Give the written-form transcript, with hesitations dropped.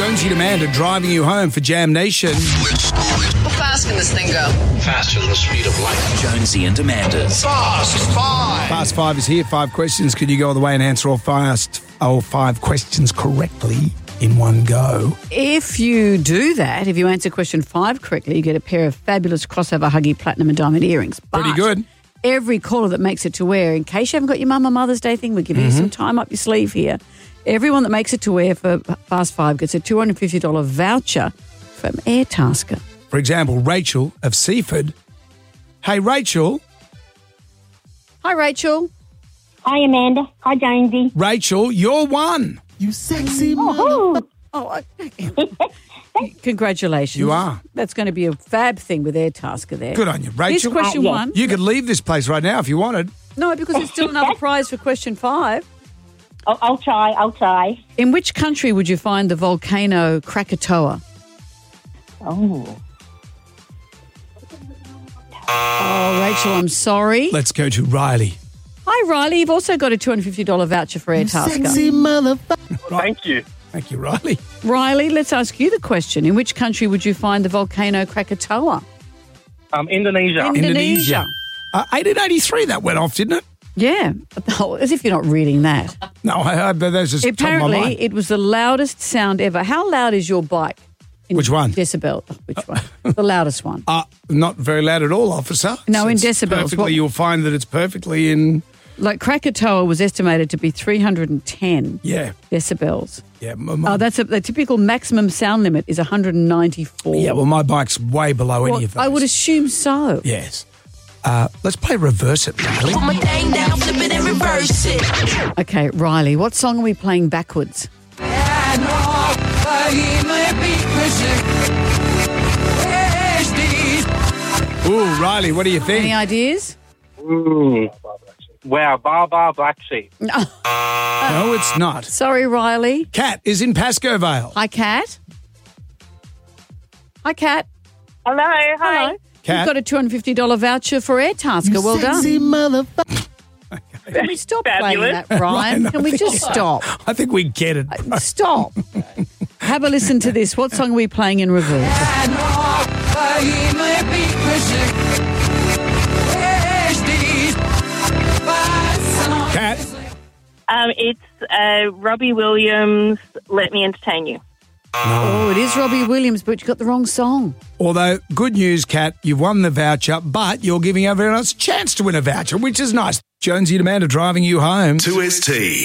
Jonesy and Amanda driving you home for Jam Nation. How fast can this thing go? Faster than the speed of light. Jonesy and Amanda's Fast Five. Fast Five is here. 5 questions. Could you go all the way and answer all 5 questions correctly in one go? If you do that, if you answer question 5 correctly, you get a pair of fabulous crossover Huggy Platinum and Diamond earrings. But Pretty good. every caller that makes it to air, in case you haven't got your Mum or Mother's Day thing, we're giving you some time up your sleeve here. Everyone that makes it to air for Fast Five gets a $250 voucher from Airtasker. For example, Rachel of Seaford. Hey, Rachel. Hi, Rachel. Hi, Amanda. Hi, Jonesy. Rachel, you're one. You sexy Woohoo! Oh, congratulations. You are. That's going to be a fab thing with Airtasker there. Good on you, Here's Rachel. question yes. 1. You could leave this place right now if you wanted. No, because it's still another prize for question 5. I'll try. In which country would you find the volcano Krakatoa? Oh. Oh, Rachel, I'm sorry. Let's go to Riley. Hi, Riley. You've also got a $250 voucher for Airtasker. sexy motherfucker. Thank you. Thank you, Riley. Riley, let's ask you the question. In which country would you find the volcano Krakatoa? Indonesia. Indonesia. 1883 that went off, didn't it? Yeah. Oh, as if you're not reading that. No, but that's just top of my Apparently, mind. it was the loudest sound ever. How loud is your bike? In Which one? Decibel. Which one? The loudest one. Not very loud at all, officer. No, in It's decibels. Perfectly, What- you'll find that it's perfectly in. Like Krakatoa was estimated to be 310 Yeah, decibels. yeah. Oh, that's the typical maximum sound limit is 194. Yeah, well, my bike's way below Well, any of those. I would assume so. Yes. Let's play Reverse It, Riley. Put my thing down, flip it and reverse it. Okay, Riley, what song are we playing backwards? Ooh, Riley, what do you think? Any ideas? Wow, Bar Black Sheep. No, it's not. Sorry, Riley. Cat is in Pascoe Vale. Hi, Kat. Hi, Kat. Hello. Hi. Hello. Kat. You've got a $250 voucher for Airtasker. Well done. Sexy motherfucker. Can we stop playing that, Brian? Ryan, I Can we think- just stop? I think we get it. Stop. Have a listen to this. What song are we playing in reverse? Cat. It's Robbie Williams, Let Me Entertain You. Oh, it is Robbie Williams, but you got the wrong song. Although, good news, Cat, you've won the voucher, but you're giving everyone else a chance to win a voucher, which is nice. Jonesy and Amanda driving you home. 2ST.